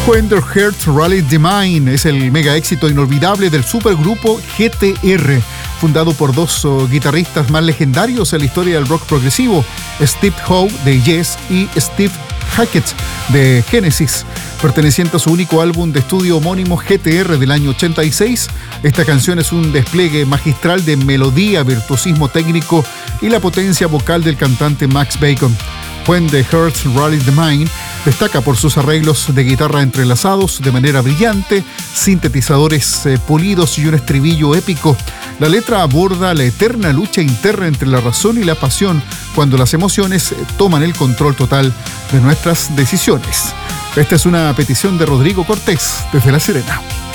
When the Heart Rallied the Mind es el mega éxito inolvidable del supergrupo GTR, fundado por dos guitarristas más legendarios en la historia del rock progresivo, Steve Howe de Yes y Steve Hackett de Genesis. Perteneciente a su único álbum de estudio homónimo GTR del año 86, esta canción es un despliegue magistral de melodía, virtuosismo técnico y la potencia vocal del cantante Max Bacon. When the Heart Rallied the Mind destaca por sus arreglos de guitarra entrelazados de manera brillante, sintetizadores pulidos y un estribillo épico. La letra aborda la eterna lucha interna entre la razón y la pasión cuando las emociones toman el control total de nuestras decisiones. Esta es una petición de Rodrigo Cortés desde La Serena.